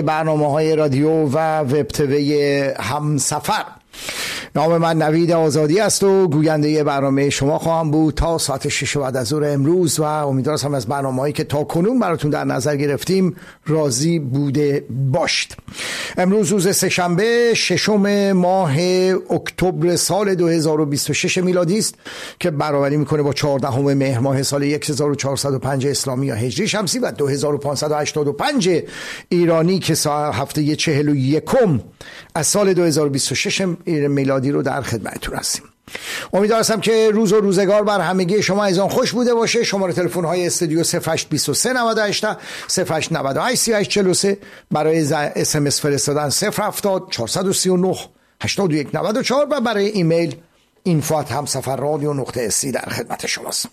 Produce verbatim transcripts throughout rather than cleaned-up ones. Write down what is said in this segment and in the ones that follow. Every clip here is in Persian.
برنامه‌های رادیو و وب تیوی همسفر. نام من نوید آزادی است و گوینده برنامه شما خواهم بود تا ساعت شش بعد از ظهر امروز و امیدوارم از برنامه‌هایی که تا کنون براتون در نظر گرفتیم راضی بوده باشید. امروز روز سه‌شنبه ششم ماه اکتبر سال دو هزار و بیست و شش میلادی است که برابری میکنه با چهاردهم مهر ماه سال هزار و چهارصد و پنج اسلامی یا هجری شمسی و دو هزار و پانصد و هشتاد و پنج ایرانی که هفته چهل و یکم از سال دو هزار و بیست و شش میلادی رو در خدمتتون هستیم. امیدوارم که روز و روزگار بر همگی شما از آن خوش بوده باشه. شماره تلفن های استودیو صفر هشت دو سه نه هشت صفر هشت نه هشت سه هشت چهار سه، برای اس ام اس فرستادن صفر هفتاد چهارصد و سی و نه هشتاد و یک نود و چهار و برای ایمیل اینفو ات همسفر رادیو نقطه سی در خدمت شماست.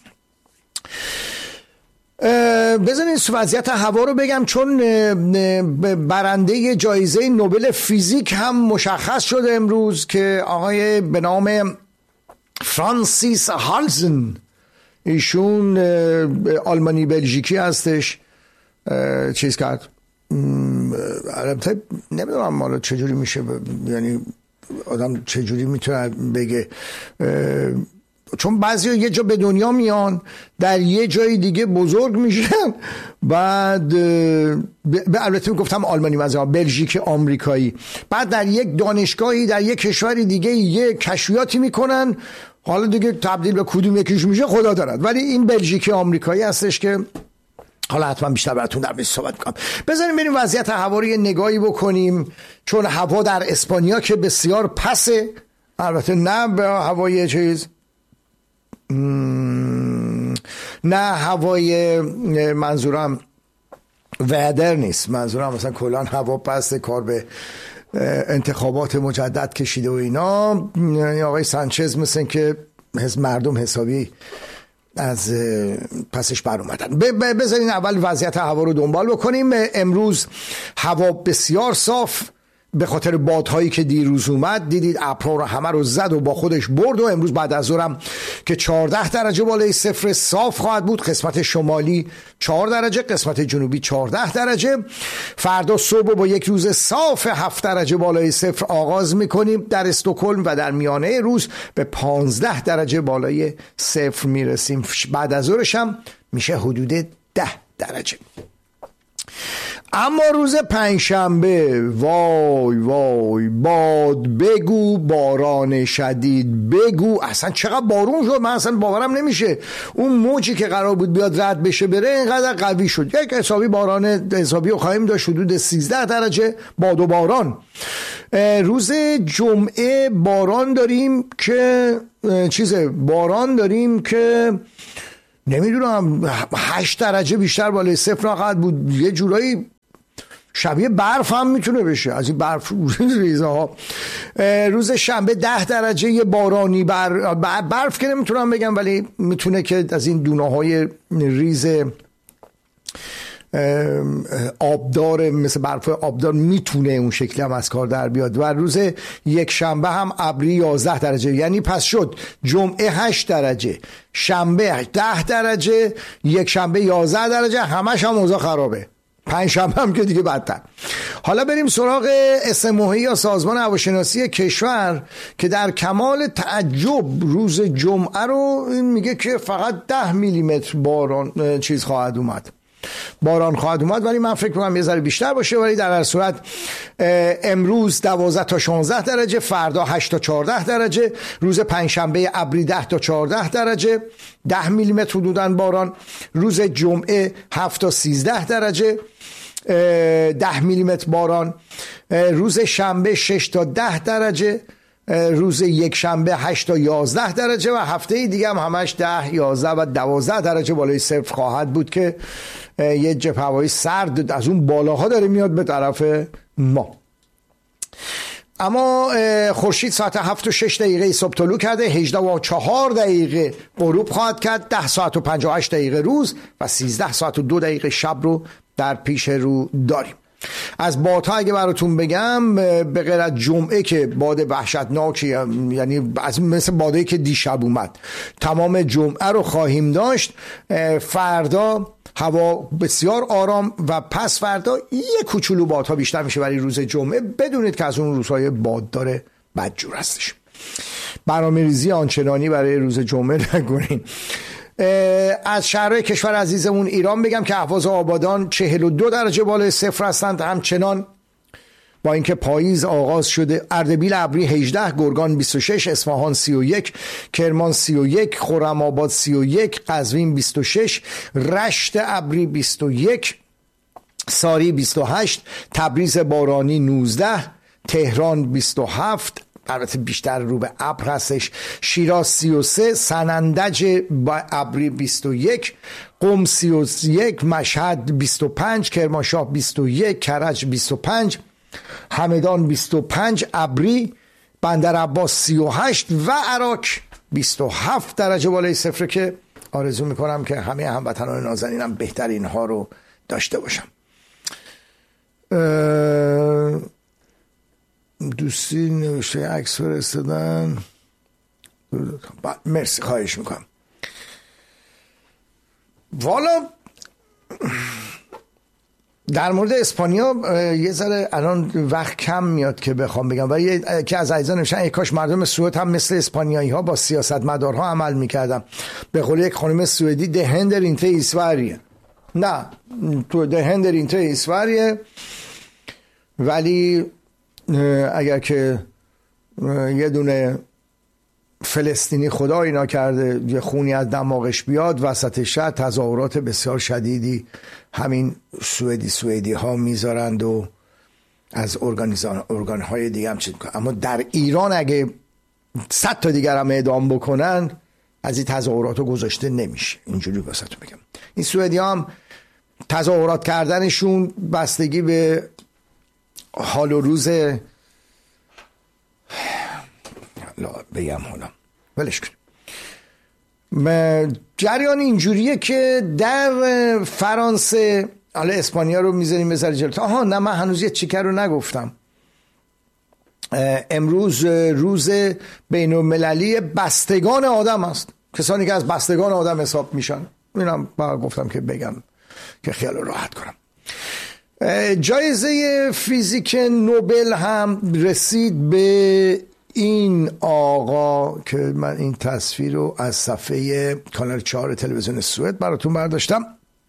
بذارید وضعیت هوا رو بگم، چون برنده جایزه نوبل فیزیک هم مشخص شده امروز که آقای به نام فرانسیس هالزن، ایشون آلمانی بلژیکی هستش، چیز کرد. البته نمیدونم مالا چجوری میشه، یعنی آدم چجوری میتونه بگه، چون بعضی یه جا به دنیا میان در یه جای دیگه بزرگ میشن، بعد البته میگفتم آلمانی مثلا بلژیک آمریکایی، بعد در یک دانشگاهی در یک کشوری دیگه یه کشفیاتی میکنن، حالا دیگه تبدیل به کدوم یکیش میشه خدا دارد، ولی این بلژیک آمریکایی هستش که حالا حتما بیشتر براتون در موردش صحبت کنم. بذاریم بریم وضعیت هوا رو یه نگاهی بکنیم، چون هوا در اسپانیا که بسیار پسه، البته نه به هوای چیز نه هوای منظورم ویدر نیست، منظورم مثلا کلان هوا پسته، کار به انتخابات مجدد کشیده و اینا. آقای سانچز مثل که مردم حسابی از پسش بر اومدن. بذارین اول وضعیت هوا رو دنبال بکنیم. امروز هوا بسیار صاف به خاطر بادهایی که دیروز اومد، دیدید ابرها رو همه رو زد و با خودش برد و امروز بعد از ظهرم که چهارده درجه بالای صفر صاف خواهد بود. قسمت شمالی چهار درجه، قسمت جنوبی چهارده درجه. فردا صبح با یک روز صاف هفت درجه بالای صفر آغاز میکنیم در استکهلم و در میانه روز به پانزده درجه بالای صفر میرسیم. بعد از ظهرش هم میشه حدود ده درجه. اما روز پنجشنبه وای وای باد بگو، باران شدید بگو، اصلا چقدر بارون شد، من اصلا باورم نمیشه. اون موجی که قرار بود بیاد رد بشه بره اینقدر قوی شد. یک حسابی باران حسابی رو خواهیم داشت، حدود سیزده درجه باد و باران. روز جمعه باران داریم که چیزه باران داریم که نمیدونم هشت درجه بیشتر بالای صفر نخواهد بود، یه جورایی شبیه برف هم میتونه بشه، از این برف ریزه ها. روز شنبه ده درجه یه بارانی بر... برف که نمیتونم بگم، ولی میتونه که از این دونه های ریز آبدار مثل برف آبدار میتونه اون شکلی هم از کار در بیاد. و روز یک شنبه هم ابری یازده درجه، یعنی پس شد جمعه هشت درجه، شنبه ده درجه، یک شنبه یازده درجه، همش هم اوضاع خرابه. پنج شنبه هم که دیگه بدتر. حالا بریم سراغ اسموهی یا سازمان هواشناسی کشور که در کمال تعجب روز جمعه رو میگه که فقط ده میلیمتر باران چیز خواهد اومد، باران خواهد اومد، ولی من فکر می‌کنم یه ذره بیشتر باشه. ولی در هر صورت امروز دوازده تا شانزده درجه، فردا هشت تا چهارده درجه، روز پنجشنبه ابری ده تا چهارده درجه، ده میلیمتر حدوداً باران. روز جمعه هفت تا سیزده درجه، ده میلیمتر باران. روز شنبه شش تا ده درجه، روز یک شنبه هشت تا یازده درجه و هفته دیگه هم همش ده، یازده و دوازده درجه بالای صفر خواهد بود که یه جبهه هوایی سرد از اون بالاها داره میاد به طرف ما. اما خورشید ساعت هفت و شش دقیقه صبح طلوع کرده، هجده و چهار دقیقه غروب خواهد کرد، ده ساعت و پنجاه و هشت دقیقه روز و سیزده ساعت و دو دقیقه شب رو در پیش رو داریم. از بادها اگه براتون بگم، به غیر از جمعه که باد وحشتناکی، یعنی از مثل بادی که دیشب اومد، تمام جمعه رو خواهیم داشت. فردا هوا بسیار آرام و پس فردا یه کوچولو بادها بیشتر میشه برای روز جمعه. بدونید که از اون روزهای باددار بدجور هستش. برنامه‌ریزی آنچنانی برای روز جمعه نکنین. از شهرهای کشور عزیزمون ایران بگم که اهواز و آبادان چهل و دو درجه بالای صفر هستند همچنان، با اینکه پاییز آغاز شده. اردبیل ابری هجده، گرگان بیست و شش، اصفهان سی و یک، کرمان سی و یک، خرم‌آباد سی و یک، قزوین بیست و شش، رشت ابری بیست و یک، ساری بیست و هشت، تبریز بارانی نوزده، تهران بیست و هفت، البته بیشتر رو به ابر هستش، شیراز سی و سه، سنندج با ابری بیست و یک، قم سی و یک، مشهد بیست و پنج، کرمانشاه بیست و یک، کرج بیست و پنج، همدان بیست و پنج ابری، بندر عباس سی و هشت و عراق بیست و هفت درجه بالای صفر، که آرزو میکنم که همه هموطنان نازنینم بهتر اینها رو داشته باشم. دوستی نوشته عکس فرستادن، مرسی، خواهش میکنم. والا در مورد اسپانیا یه ذره الان وقت کم میاد که بخوام بگم، ولی که از عزیزان نوشتن ای کاش مردم سوئد هم مثل اسپانیایی ها با سیاستمدارها عمل میکردن. به قول یک خانم سوئدی ده هندر اینته ایسواریه. نه، تو ده هندر اینته ایسواریه، ولی اگر که یه دونه فلسطینی خدا اینا کرده یه خونی از دماغش بیاد وسط شهر، تظاهرات بسیار شدیدی همین سوئدی سوئدی ها میذارند و از ارگان های دیگه هم چیز میکنن. اما در ایران اگه صد تا دیگر هم اعدام بکنن از این تظاهرات رو گذاشته نمیشه. اینجوری واسهتون بگم. این سوئدی هم تظاهرات کردنشون بستگی به حال و روز بگم حالا ولش کن. جریان اینجوریه که در فرانسه، حالا اسپانیا رو میذاریم بذاری جلوت. آها نه، من هنوز یه چیکر رو نگفتم. امروز روز بین المللی بستگان آدم است، کسانی که از بستگان آدم حساب میشن. اینم با گفتم که بگم که خیال راحت کنم. جایزه فیزیک نوبل هم رسید به این آقا که من این تصویر رو از صفحه کانال چهار تلویزیون سوئد براتون برداشتم.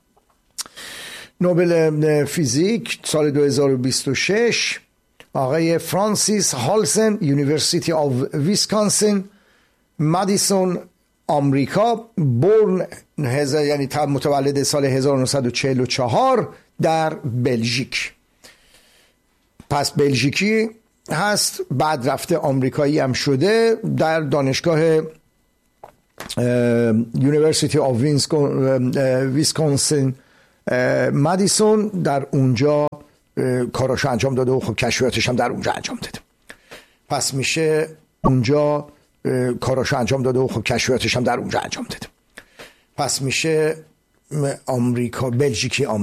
نوبل فیزیک سال دو هزار و بیست و شش آقای فرانسیس هالسن، یونیورسیتی آف ویسکانسین، مادیسون، آمریکا، بورن یعنی متولد سال هزار و نهصد و چهل و چهار در بلژیک. پس بلژیکی هست، بعد رفته آمریکایی هم شده، در دانشگاه یونیورسیتی آف ویسکانسین مادیسون در اونجا کاراشو انجام داده و خب کشفیاتش هم در اونجا انجام داده. پس میشه اونجا کاراشو انجام داده و خب کشفیاتش هم در اونجا انجام داده. پس میشه آمریکا بلژیکی آمریکا